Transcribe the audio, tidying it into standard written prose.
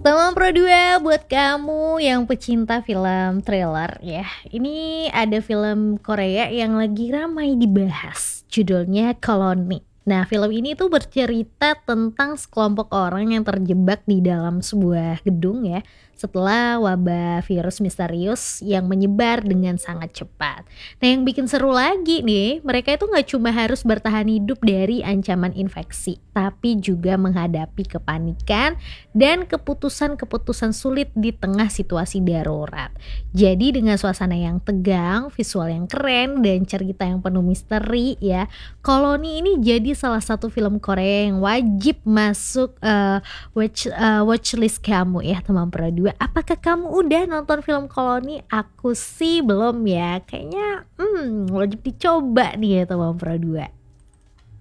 Teman Pro 2 buat kamu yang pecinta film thriller ya. Ini ada film Korea yang lagi ramai dibahas. Judulnya Koloni. Nah, film ini tuh bercerita tentang sekelompok orang yang terjebak di dalam sebuah gedung ya, setelah wabah virus misterius yang menyebar dengan sangat cepat. Nah, yang bikin seru lagi nih, mereka itu nggak cuma harus bertahan hidup dari ancaman infeksi, tapi juga menghadapi kepanikan dan keputusan-keputusan sulit di tengah situasi darurat. Jadi dengan suasana yang tegang, visual yang keren, dan cerita yang penuh misteri ya, Koloni ini jadi salah satu film Korea yang wajib masuk watchlist kamu ya teman Pro 2. Apakah kamu udah nonton film Koloni? Aku sih belum ya. Kayaknya wajib dicoba nih ya teman Pro 2.